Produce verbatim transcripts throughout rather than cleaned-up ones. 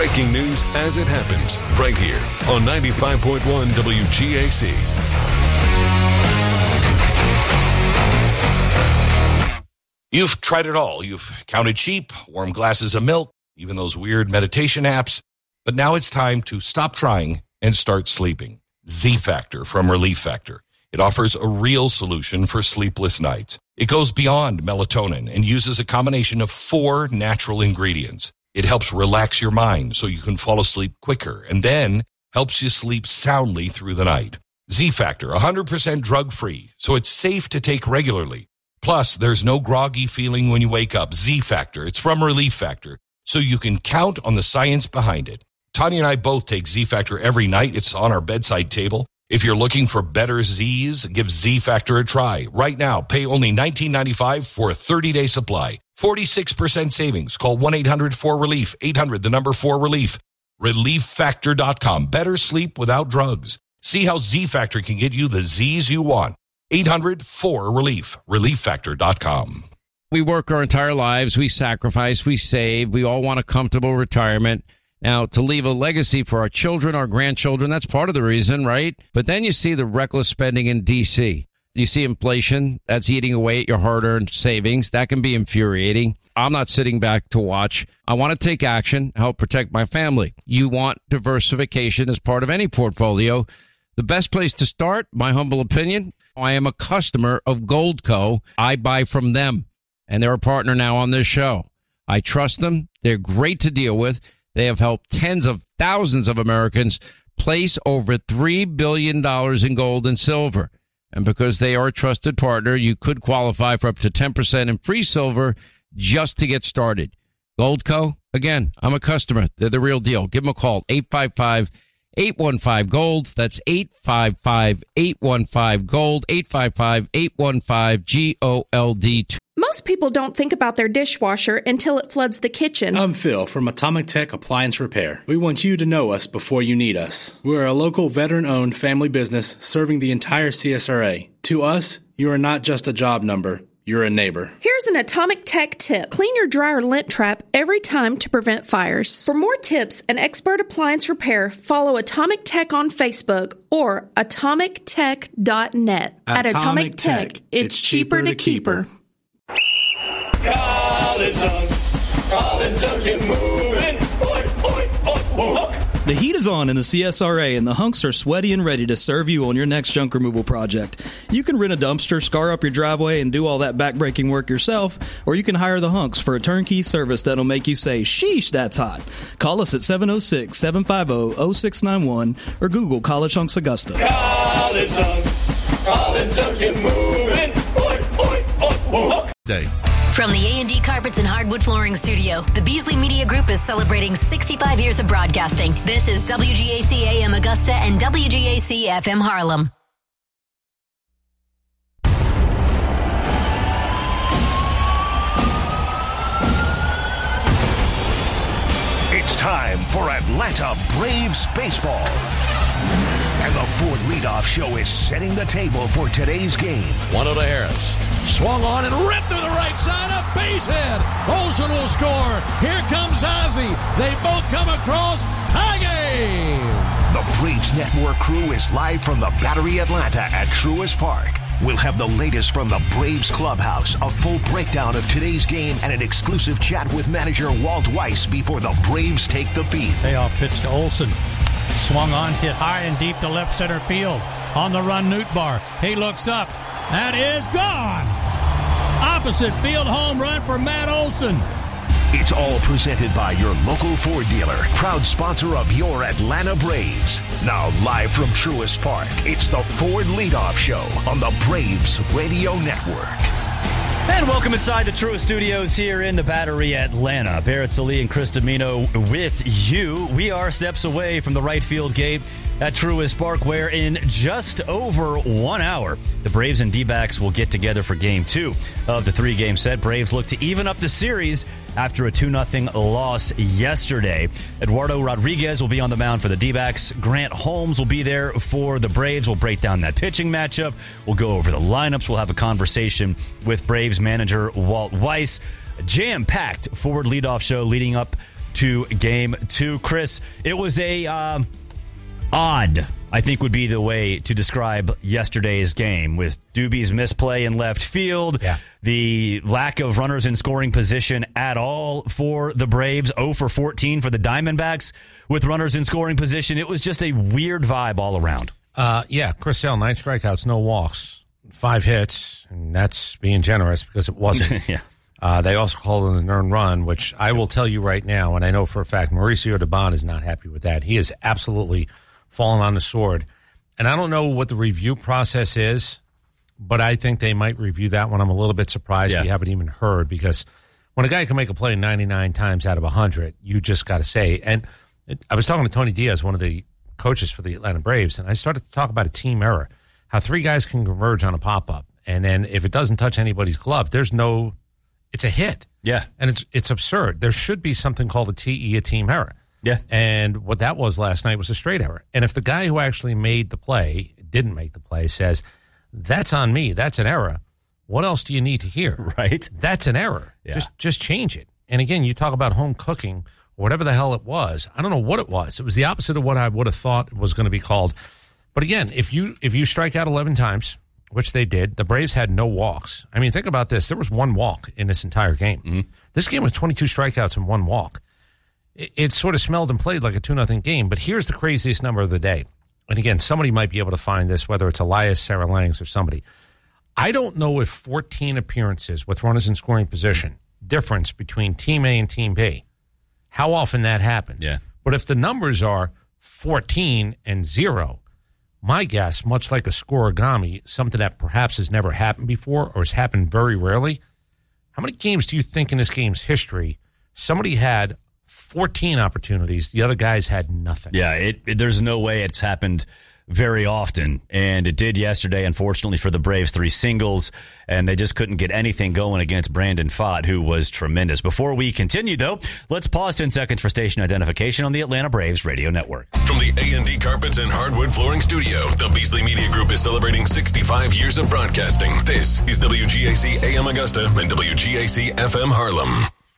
Breaking news as it happens, right here on ninety-five point one W G A C. You've tried it all. You've counted sheep, warm glasses of milk, even those weird meditation apps. But now it's time to stop trying and start sleeping. Z-Factor from Relief Factor. It offers a real solution for sleepless nights. It goes beyond melatonin and uses a combination of four natural ingredients. It helps relax your mind so you can fall asleep quicker and then helps you sleep soundly through the night. Z-Factor, one hundred percent drug-free, so it's safe to take regularly. Plus, there's no groggy feeling when you wake up. Z-Factor, it's from Relief Factor, so you can count on the science behind it. Tanya and I both take Z-Factor every night. It's on our bedside table. If you're looking for better Z's, give Z-Factor a try. Right now, pay only nineteen ninety-five for a thirty-day supply. forty-six percent savings. Call one eight hundred four relief. eight hundred, the number four relief. relief factor dot com. Better sleep without drugs. See how Z-Factor can get you the Z's you want. eight hundred four relief. relief factor dot com. We work our entire lives. We sacrifice. We save. We all want a comfortable retirement. Now, to leave a legacy for our children, our grandchildren, that's part of the reason, right? But then you see the reckless spending in D C. You see inflation that's eating away at your hard-earned savings. That can be infuriating. I'm not sitting back to watch. I want to take action, help protect my family. You want diversification as part of any portfolio. The best place to start, my humble opinion, I am a customer of Goldco. I buy from them, and they're a partner now on this show. I trust them. They're great to deal with. They have helped tens of thousands of Americans place over three billion dollars in gold and silver. And because they are a trusted partner, you could qualify for up to ten percent in free silver just to get started. Goldco, again, I'm a customer. They're the real deal. Give them a call, eight five five, eight one five, GOLD. That's eight five five, eight one five, GOLD, eight five five, eight one five, G O L D. Most people don't think about their dishwasher until it floods the kitchen. I'm Phil from Atomic Tech Appliance Repair. We want you to know us before you need us. We're a local veteran-owned family business serving the entire C S R A. To us, you are not just a job number. You're a neighbor. Here's an Atomic Tech tip. Clean your dryer lint trap every time to prevent fires. For more tips and expert appliance repair, follow Atomic Tech on Facebook or atomic tech dot net. At Atomic Tech, it's cheaper to keep her. College on, college on, get moving. Oi, oi, oi, oi. The heat is on in the C S R A, and the hunks are sweaty and ready to serve you on your next junk removal project. You can rent a dumpster, scar up your driveway, and do all that backbreaking work yourself, or you can hire the hunks for a turnkey service that'll make you say, sheesh, that's hot. Call us at seven oh six, seven five oh, oh six nine one or Google College Hunks Augusta. College hunks, college hunks, get moving. Oi, oi, oi, oi. Day. From the A and D Carpets and Hardwood Flooring Studio, the Beasley Media Group is celebrating sixty-five years of broadcasting. This is W G A C A M Augusta and W G A C F M Harlem. It's time for Atlanta Braves baseball. And the Ford Leadoff Show is setting the table for today's game. One to Harris. Swung on and ripped through the right side. A base hit. Olsen will score. Here comes Ozzie. They both come across. Tie game. The Braves Network crew is live from the Battery Atlanta at Truist Park. We'll have the latest from the Braves clubhouse, a full breakdown of today's game, and an exclusive chat with manager Walt Weiss before the Braves take the field. Payoff pitch to Olsen. Swung on, hit high and deep to left center field. On the run, Nootbaar. He looks up. That is gone. Opposite field home run for Matt Olson. It's all presented by your local Ford dealer, proud sponsor of your Atlanta Braves. Now live from Truist Park, it's the Ford Leadoff Show on the Braves Radio Network. And welcome inside the Truist Studios here in the Battery Atlanta. Barrett Sallee and Chris Domino with you. We are steps away from the right field gate at Truist Park, where in just over one hour, the Braves and D-backs will get together for game two of the three-game set. Braves look to even up the series after a two nothing loss yesterday. Eduardo Rodriguez will be on the mound for the D-backs. Grant Holmes will be there for the Braves. We'll break down that pitching matchup. We'll go over the lineups. We'll have a conversation with Braves manager Walt Weiss. A jam-packed Ford Leadoff Show leading up to game two. Chris, it was a um, odd, I think would be the way to describe yesterday's game, with Doobie's misplay in left field, yeah. the lack of runners in scoring position at all for the Braves, oh for fourteen for the Diamondbacks with runners in scoring position. It was just a weird vibe all around. Uh, yeah, Chris Sale, nine strikeouts, no walks, five hits, and that's being generous because it wasn't. yeah. Uh, they also called it an earned run, which I will tell you right now, and I know for a fact Mauricio Dubon is not happy with that. He is absolutely fallen on the sword. And I don't know what the review process is, but I think they might review that one. I'm a little bit surprised yeah. we haven't even heard, because when a guy can make a play ninety-nine times out of one hundred, you just got to say. And it, I was talking to Tony Diaz, one of the coaches for the Atlanta Braves, and I started to talk about a team error, how three guys can converge on a pop-up. And then if it doesn't touch anybody's glove, there's no, it's a hit. Yeah. And it's it's absurd. There should be something called a T E, a team error. Yeah. And what that was last night was a straight error. And if the guy who actually made the play, didn't make the play, says, that's on me, that's an error, what else do you need to hear? Right. That's an error. Yeah. Just just change it. And again, you talk about home cooking, whatever the hell it was. I don't know what it was. It was the opposite of what I would have thought was going to be called. But again, if you if you strike out eleven times, which they did, the Braves had no walks. I mean, think about this. There was one walk in this entire game. Mm-hmm. This game was twenty-two strikeouts and one walk. It, it sort of smelled and played like a two nothing game. But here's the craziest number of the day. And again, somebody might be able to find this, whether it's Elias, Sarah Langs, or somebody. I don't know if fourteen appearances with runners in scoring position, difference between Team A and Team B, how often that happens. Yeah. But if the numbers are fourteen and zero, my guess, much like a scoregami, something that perhaps has never happened before or has happened very rarely, how many games do you think in this game's history somebody had fourteen opportunities, the other guys had nothing? Yeah, it, it, there's no way it's happened very often, and it did yesterday, unfortunately, for the Braves. Three singles, and they just couldn't get anything going against Brandon Pfaadt, who was tremendous. Before we continue, though, let's pause ten seconds for station identification on the Atlanta Braves Radio Network. From the A and D Carpets and Hardwood Flooring Studio, the Beasley Media Group is celebrating sixty-five years of broadcasting. This is W G A C A M Augusta and W G A C F M Harlem.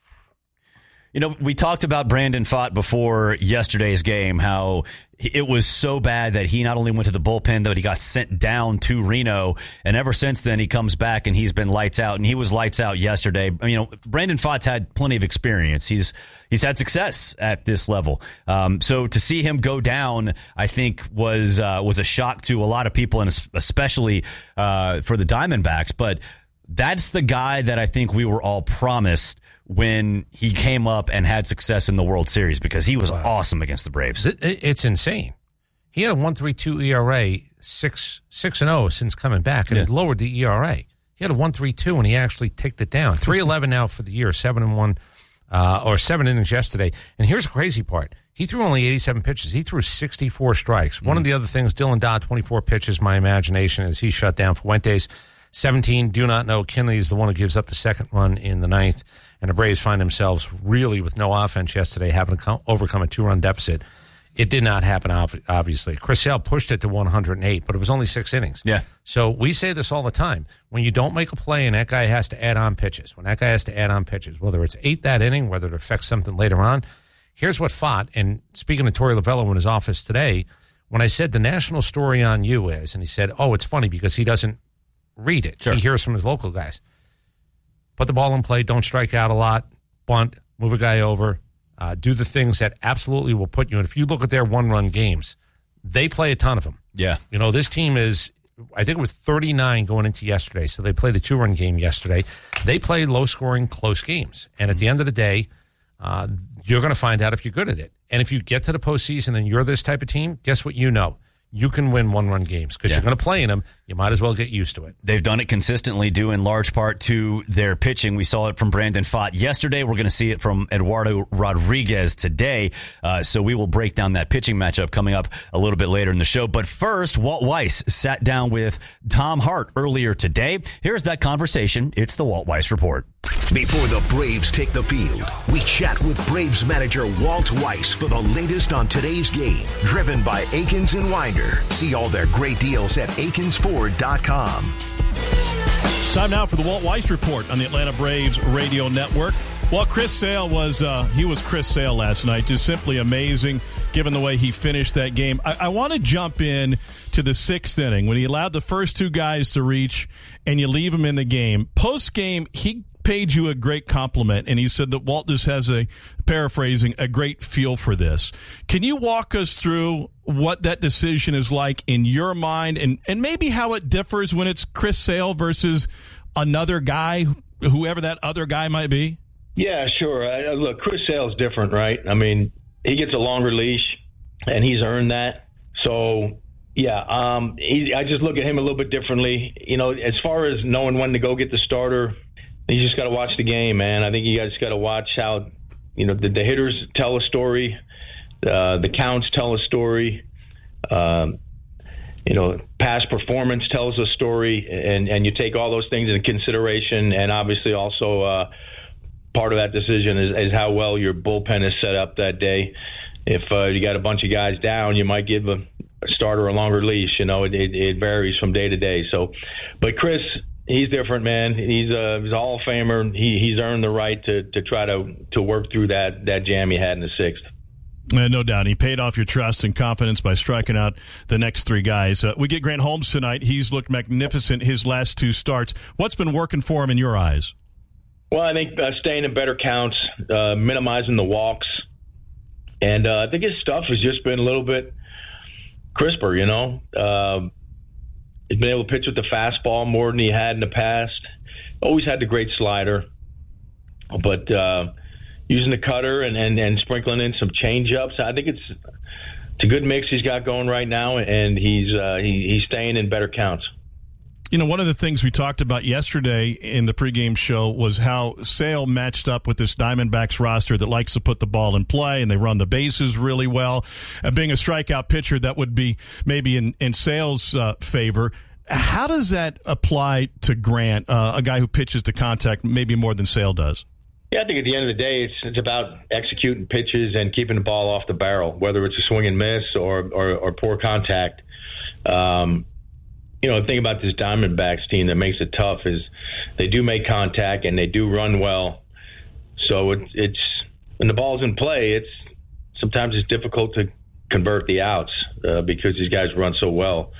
You know, we talked about Brandon Pfaadt before yesterday's game, how it was so bad that he not only went to the bullpen, but he got sent down to Reno. And ever since then, he comes back and he's been lights out. And he was lights out yesterday. You know, Brandon Pfaadt's had plenty of experience. He's he's had success at this level. Um, so to see him go down, I think, was uh, was a shock to a lot of people, and especially uh, for the Diamondbacks. But that's the guy that I think we were all promised when he came up and had success in the World Series, because he was wow. awesome against the Braves. It's insane. He had a one point three two E R A, six six and oh since coming back, and yeah. it lowered the E R A. He had a one point three two, and he actually ticked it down. three eleven now for the year, seven and one, uh, or seven innings yesterday. And here's the crazy part. He threw only eighty-seven pitches. He threw sixty-four strikes. Mm-hmm. One of the other things, Dylan Dodd, twenty-four pitches. My imagination is he shut down Fuentes. seventeen, do not know. Kinley is the one who gives up the second run in the ninth. And the Braves find themselves really with no offense yesterday, having to come, overcome a two-run deficit. It did not happen, obviously. Chris Sale pushed it to one hundred eight, but it was only six innings. Yeah. So we say this all the time. When you don't make a play and that guy has to add on pitches, when that guy has to add on pitches, whether it's eight that inning, whether it affects something later on, here's what Pfaadt, and speaking to Torey Lovello in his office today, when I said the national story on you is, and he said, oh, it's funny because he doesn't read it. Sure. He hears from his local guys. Put the ball in play, don't strike out a lot, bunt, move a guy over, uh, do the things that absolutely will put you in. If you look at their one-run games, they play a ton of them. Yeah. You know, this team is, I think it was thirty-nine going into yesterday, so they played a two-run game yesterday. They play low-scoring, close games. And at the end of the day, uh, you're going to find out if you're good at it. And if you get to the postseason and you're this type of team, guess what you know? You can win one-run games because yeah. you're going to play in them. You might as well get used to it. They've done it consistently, due in large part to their pitching. We saw it from Brandon Pfaadt yesterday. We're going to see it from Eduardo Rodriguez today. Uh, so we will break down that pitching matchup coming up a little bit later in the show. But first, Walt Weiss sat down with Tom Hart earlier today. Here's that conversation. It's the Walt Weiss Report. Before the Braves take the field, we chat with Braves manager Walt Weiss for the latest on today's game. Driven by Akins and Winder. See all their great deals at akins ford dot com. It's time now for the Walt Weiss Report on the Atlanta Braves Radio Network. Well, Chris Sale was uh, he was Chris Sale last night. Just simply amazing, given the way he finished that game. I, I want to jump in to the sixth inning when he allowed the first two guys to reach, and you leave him in the game. Post game, he paid you a great compliment, and he said that Walt just has a, paraphrasing, a great feel for this. Can you walk us through what that decision is like in your mind, and and maybe how it differs when it's Chris Sale versus another guy, whoever that other guy might be? Yeah, sure. Uh, look, Chris Sale's different, right? I mean, he gets a longer leash, and he's earned that. So, yeah, um, he, I just look at him a little bit differently. You know, as far as knowing when to go get the starter, you just got to watch the game, man. I think you guys got to watch how, you know, the, the hitters tell a story, uh, the counts tell a story, um, you know, past performance tells a story, and, and you take all those things into consideration, and obviously also uh, – part of that decision is, is how well your bullpen is set up that day. If uh, you got a bunch of guys down, you might give a, a starter a longer leash. You know, it, it, it varies from day to day. So, but Chris, he's different, man. He's a, he's a Hall of Famer. He, he's earned the right to, to try to, to work through that, that jam he had in the sixth. Uh, no doubt. He paid off your trust and confidence by striking out the next three guys. Uh, we get Grant Holmes tonight. He's looked magnificent his last two starts. What's been working for him in your eyes? Well, I think uh, staying in better counts, uh, minimizing the walks, and uh, I think his stuff has just been a little bit crisper, you know. Uh, he's been able to pitch with the fastball more than he had in the past. Always had the great slider, but uh, using the cutter and, and, and sprinkling in some change-ups, I think it's, it's a good mix he's got going right now, and he's uh, he, he's staying in better counts. You know, one of the things we talked about yesterday in the pregame show was how Sale matched up with this Diamondbacks roster that likes to put the ball in play, and they run the bases really well. And being a strikeout pitcher, that would be maybe in, in Sale's uh, favor. How does that apply to Grant, uh, a guy who pitches to contact maybe more than Sale does? Yeah, I think at the end of the day, it's it's about executing pitches and keeping the ball off the barrel, whether it's a swing and miss or, or, or poor contact. Um You know, the thing about this Diamondbacks team that makes it tough is they do make contact and they do run well. So it, it's when the ball's in play, it's sometimes it's difficult to convert the outs uh, because these guys run so well,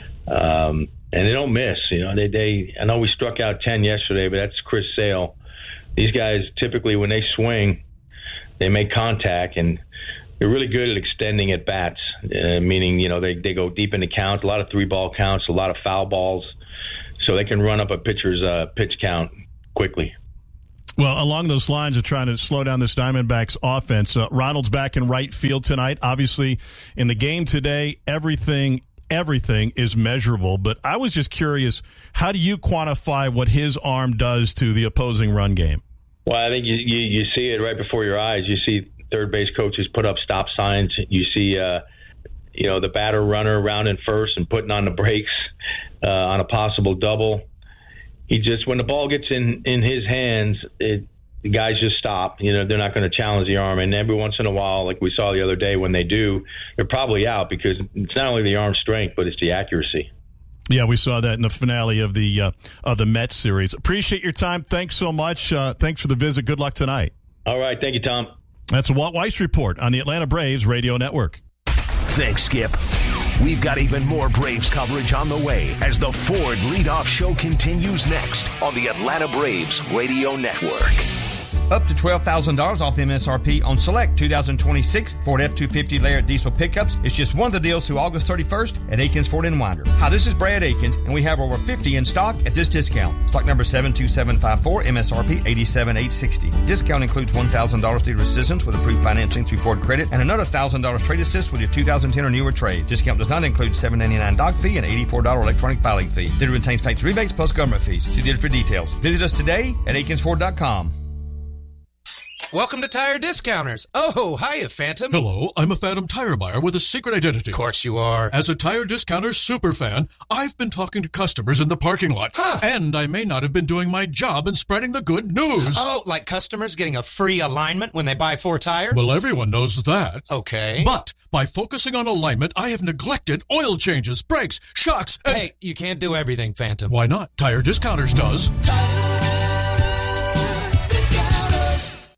um, and they don't miss. You know, they they I know we struck out ten yesterday, but that's Chris Sale. These guys typically when they swing, they make contact and they're really good at extending at bats, uh, meaning, you know, they, they go deep into counts, a lot of three ball counts, a lot of foul balls, so they can run up a pitcher's uh, pitch count quickly. Well, along those lines of trying to slow down this Diamondbacks offense, uh, Ronald's back in right field tonight. Obviously, in the game today, everything everything is measurable, but I was just curious, how do you quantify what his arm does to the opposing run game? Well, I think you, you, you see it right before your eyes. You see third base coaches put up stop signs. You see, uh, you know, the batter runner around in first and putting on the brakes uh, on a possible double. He just, when the ball gets in, in his hands, it, the guys just stop. You know, they're not going to challenge the arm. And every once in a while, like we saw the other day, when they do, they're probably out because it's not only the arm strength, but it's the accuracy. Yeah, we saw that in the finale of the uh, of the Mets series. Appreciate your time. Thanks so much. Uh, thanks for the visit. Good luck tonight. All right. Thank you, Tom. That's a Walt Weiss Report on the Atlanta Braves Radio Network. Thanks, Skip. We've got even more Braves coverage on the way as the Ford Leadoff Show continues next on the Atlanta Braves Radio Network. Up to twelve thousand dollars off the M S R P on select two thousand twenty-six Ford F two fifty Layered Diesel pickups. It's just one of the deals through August thirty-first at Akins Ford and Winder. Hi, this is Brad Akins, and we have over fifty in stock at this discount. Stock number seven two seven five four, M S R P eighty-seven thousand eight hundred sixty dollars. Discount includes one thousand dollars dealer assistance with approved financing through Ford Credit and another one thousand dollars trade assist with your two thousand ten or newer trade. Discount does not include seven ninety-nine doc fee and eighty-four dollars electronic filing fee. Dealer retains thanks rebates plus government fees. See dealer for details. Visit us today at akins ford dot com. Welcome to Tire Discounters. Oh, hiya, Phantom. Hello, I'm a Phantom tire buyer with a secret identity. Of course you are. As a Tire Discounters superfan, I've been talking to customers in the parking lot. Huh. And I may not have been doing my job in spreading the good news. Oh, like customers getting a free alignment when they buy four tires? Well, everyone knows that. Okay. But by focusing on alignment, I have neglected oil changes, brakes, shocks, and... Hey, you can't do everything, Phantom. Why not? Tire Discounters does.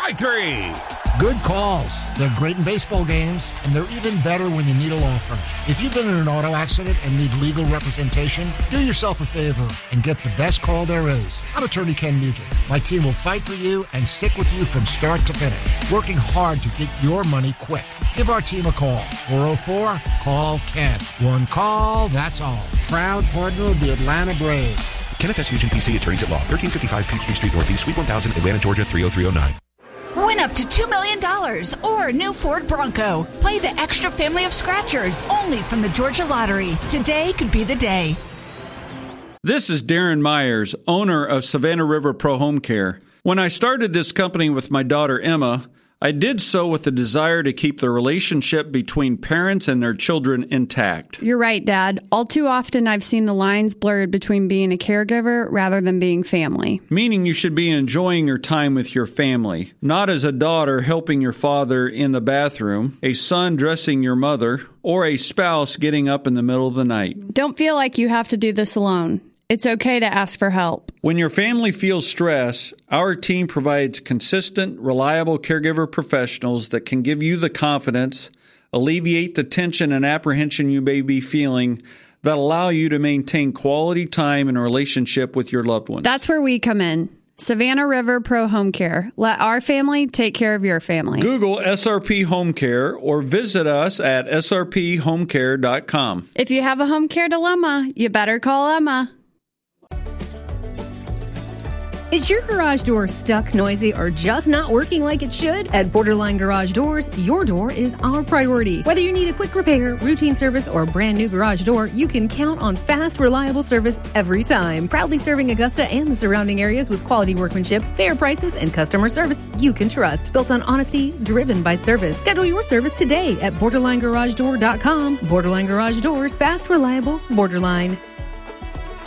Strike three. Good calls. They're great in baseball games, and they're even better when you need a law firm. If you've been in an auto accident and need legal representation, do yourself a favor and get the best call there is. I'm attorney Ken Nugent. My team will fight for you and stick with you from start to finish, working hard to get your money quick. Give our team a call. four oh four, call Ken. One call, that's all. Proud partner of the Atlanta Braves. Kenneth S. Nugent, P C, Attorneys at Law, thirteen fifty-five Peachtree Street Northeast, Suite one thousand, Atlanta, Georgia, three oh three oh nine. Win up to two million dollars or a new Ford Bronco. Play the extra family of scratchers only from the Georgia Lottery. Today could be the day. This is Darren Myers, owner of Savannah River Pro Home Care. When I started this company with my daughter Emma, I did so with the desire to keep the relationship between parents and their children intact. You're right, Dad. All too often I've seen the lines blurred between being a caregiver rather than being family. Meaning you should be enjoying your time with your family, not as a daughter helping your father in the bathroom, a son dressing your mother, or a spouse getting up in the middle of the night. Don't feel like you have to do this alone. It's okay to ask for help. When your family feels stress, our team provides consistent, reliable caregiver professionals that can give you the confidence, alleviate the tension and apprehension you may be feeling, that allow you to maintain quality time and relationship with your loved ones. That's where we come in. Savannah River Pro Home Care. Let our family take care of your family. Google S R P Home Care or visit us at S R P home care dot com. If you have a home care dilemma, you better call Emma. Is your garage door stuck, noisy, or just not working like it should? At Borderline Garage Doors, your door is our priority. Whether you need a quick repair, routine service, or a brand new garage door, you can count on fast, reliable service every time. Proudly serving Augusta and the surrounding areas with quality workmanship, fair prices, and customer service you can trust. Built on honesty, driven by service. Schedule your service today at borderline garage door dot com. Borderline Garage Doors, fast, reliable, Borderline.